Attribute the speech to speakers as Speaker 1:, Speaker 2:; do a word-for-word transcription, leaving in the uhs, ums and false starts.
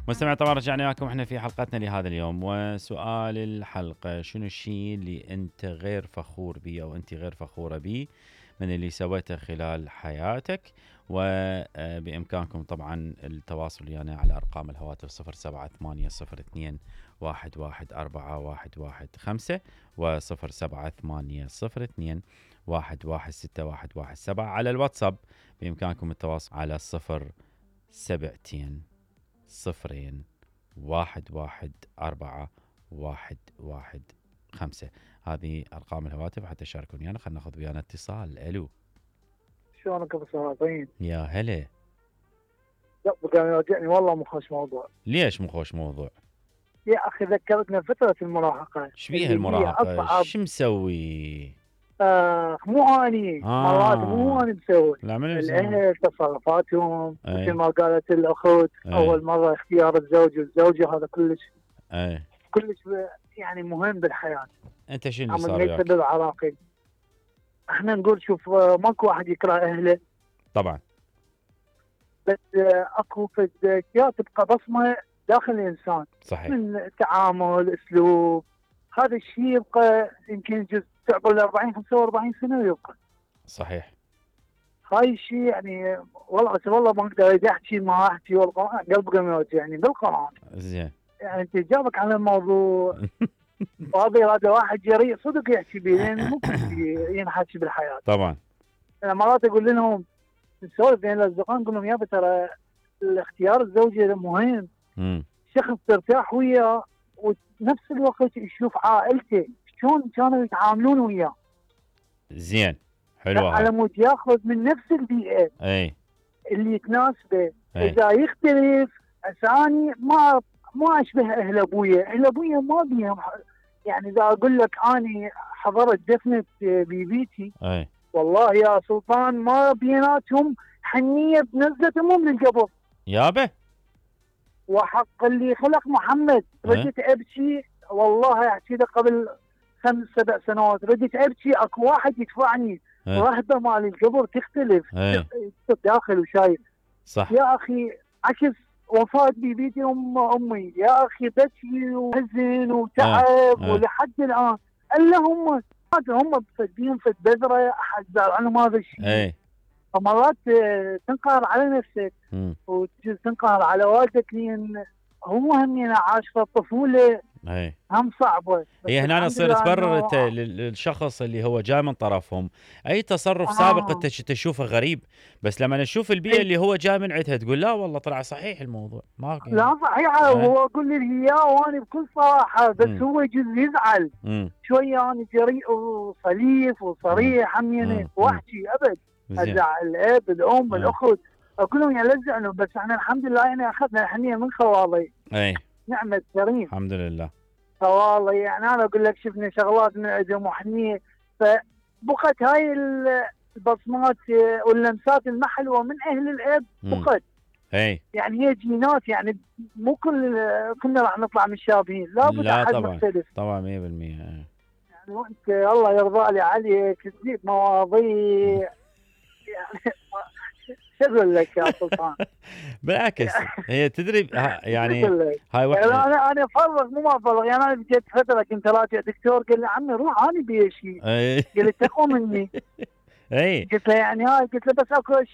Speaker 1: مستمع طبعا رجعنا لكم احنا في حلقتنا لهذا اليوم، وسؤال الحلقة: شنو الشيء اللي انت غير فخور به او انت غير فخورة به من اللي سويته خلال حياتك؟ وبإمكانكم طبعا التواصل يعني على أرقام الهواتف صفر سبعة ثمانية صفر اثنين واحد واحد أربعة واحد واحد خمسة وصفر سبعة ثمانية صفر اثنين واحد واحد ستة واحد واحد سبعة. على الواتساب بإمكانكم التواصل على صفر سبعتين صفرين واحد واحد أربعة واحد واحد خمسة. هذه أرقام الهواتف حتى تشاركوني. أنا خلنا ناخذ ويانا اتصال. ألو،
Speaker 2: شلونك ابو سلاطين؟
Speaker 1: يا هلا.
Speaker 2: لا بقى يواجهني والله مو خوش موضوع.
Speaker 1: ليش مو خوش موضوع؟
Speaker 2: يا اخي ذكرتنا فتره المراهقه.
Speaker 1: ايش بيها المراهقة؟ شو مسوي؟
Speaker 2: آه مو اني
Speaker 1: آه.
Speaker 2: مرات مو اني مسوي.
Speaker 1: لا من
Speaker 2: الاهل تصرفاتهم
Speaker 1: أي.
Speaker 2: مثل ما قالت الاخوت
Speaker 1: أي.
Speaker 2: اول مره اختيار الزوج والزوجه، هذا كلش
Speaker 1: اي
Speaker 2: كلش يعني مهم بالحياه.
Speaker 1: انت شنو اللي صار
Speaker 2: عمل
Speaker 1: وياك؟
Speaker 2: يسبب عراقيل. احنا نقول شوف ماكو واحد يكره اهله
Speaker 1: طبعا،
Speaker 2: بس اكو فد اشياء تبقى بصمه داخل الانسان.
Speaker 1: صحيح.
Speaker 2: من تعامل اسلوب، هذا الشيء يبقى يمكن جزء تعبر ل أربعين خمسة وأربعين سنه ويبقى.
Speaker 1: صحيح.
Speaker 2: هاي الشيء يعني والله بس والله ما اقدر احكي ما احكي والله قلبي قام يعني بالقران.
Speaker 1: زين.
Speaker 2: يعني انت جابك على الموضوع فاضي هذا واحد جريء صدق يحكي به، لان مو كل شيء ينحكي بالحياه.
Speaker 1: طبعا.
Speaker 2: انا مرات اقول لهم نسولف بين الاصدقاء نقول لهم يابا ترى الاختيار الزوجي مهم.
Speaker 1: امم
Speaker 2: شخص ترتاح وياه ونفس الوقت يشوف عائلته شلون كانوا يتعاملون وياه.
Speaker 1: زين، حلوه
Speaker 2: على
Speaker 1: هاي.
Speaker 2: مود ياخذ من نفس البيئه
Speaker 1: اي
Speaker 2: اللي تناسبه.
Speaker 1: أي.
Speaker 2: اذا يختلف ثاني ما ما اشبه اهل ابويا، اهل ابويا ما بيهم يعني. اذا اقول لك اني حضرت دفنه بيبيتي
Speaker 1: اي
Speaker 2: والله يا سلطان ما بيناتهم حنيه بنزله امهم من القبر.
Speaker 1: يابا
Speaker 2: وحق اللي خلق محمد ردت ابكي والله احكي لك قبل خمس سبع سنوات ردت ابكي اكو واحد يدفعني رهبه مال القبر تختلف داخل وشايف.
Speaker 1: صح
Speaker 2: يا اخي عكس وفاه بيبيتي ام امي يا اخي بكي وحزن وتعب ولحد الان الا هم هم بيهم في البذره احد زار عنهم هذا الشيء. فمرات تنقهر على نفسك وتنقهر على والدك لان هو هم عاش في الطفوله
Speaker 1: اي
Speaker 2: هم صعبه.
Speaker 1: هي هنا تصير تبرر انت للشخص اللي هو جاي من طرفهم اي تصرف آه. سابق انت تشوفه غريب، بس لما نشوف البيئه أي. اللي هو جاي من عندها تقول لا والله طلع صحيح الموضوع ما يعني.
Speaker 2: لا صحيح. آه. هو اقول لي اياه وانا بكل صراحه بس م. هو يجوز يزعل شويه. انا جريء وصليف وصريح همينه واحكي ابد ازعل الاب الام الاخت اقول لهم يلزعنوا. بس احنا الحمد لله يعني اخذنا الحنيه من خوالي.
Speaker 1: اي
Speaker 2: نعمه كريم
Speaker 1: الحمد لله.
Speaker 2: والله يعني انا اقول لك شفنا شغلات من عندهم وحنيه فبقت هاي البصمات واللمسات المحلوه من اهل الاب بقت.
Speaker 1: اي
Speaker 2: يعني هي جينات يعني مو كل كنا راح نطلع مشابهين لابد
Speaker 1: لا
Speaker 2: احد
Speaker 1: طبعا
Speaker 2: مختلف.
Speaker 1: طبعا مية بالمية.
Speaker 2: يعني وانت الله يرضى لي عليك تجيب مواضيع يعني شو اقول لك يا سلطان.
Speaker 1: بالعكس هي تدري يعني هاي
Speaker 2: واحد يعني انا انا افرغ مو ما افرغ يعني. انا جيت فتره كنت راجع دكتور قال لي عمي روح انا بي شيء. قال لي تقوى مني.
Speaker 1: اي
Speaker 2: قلت له يعني هاي قلت له بس اكو